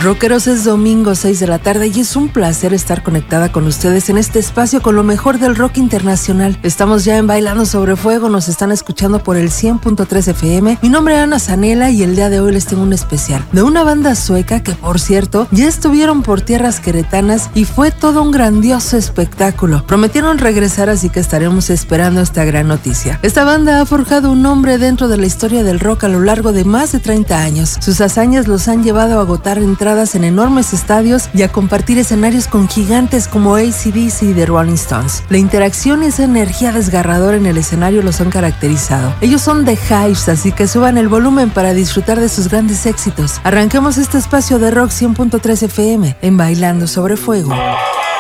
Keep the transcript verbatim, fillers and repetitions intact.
Rockeros, es domingo seis de la tarde y es un placer estar conectada con ustedes en este espacio con lo mejor del rock internacional. Estamos ya en Bailando sobre Fuego, nos están escuchando por el cien punto tres F M. Mi nombre es Ana Zanella y el día de hoy les tengo un especial de una banda sueca que, por cierto, ya estuvieron por tierras queretanas y fue todo un grandioso espectáculo. Prometieron regresar, así que estaremos esperando esta gran noticia. Esta banda ha forjado un nombre dentro de la historia del rock a lo largo de más de treinta años. Sus hazañas los han llevado a agotar entradas en enormes estadios y a compartir escenarios con gigantes como A C D C y The Rolling Stones. La interacción y esa energía desgarradora en el escenario los han caracterizado. Ellos son The Hives, así que suban el volumen para disfrutar de sus grandes éxitos. Arranquemos este espacio de rock cien punto tres F M en Bailando sobre Fuego.